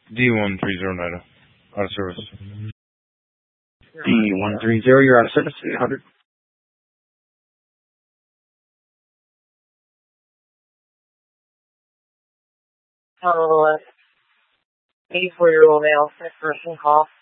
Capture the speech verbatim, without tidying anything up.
D one three zero nine out of service. D one three zero, you're out of service. eight hundred. Oh, eighty-four-year-old male, first person call.